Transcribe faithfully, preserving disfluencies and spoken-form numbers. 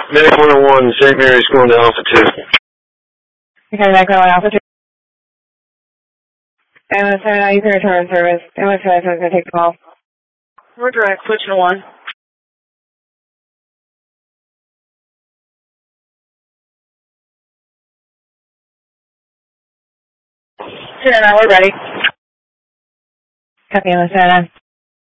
Medic one oh one, Saint Mary's going to Alpha two. Okay, Medic one oh one, Alpha two. Ambulance seven nine, you can return service. Ambulance seven nine is going to take the call. We're direct, switch to one. ten nine, we're ready. Copy, ambulance seven nine.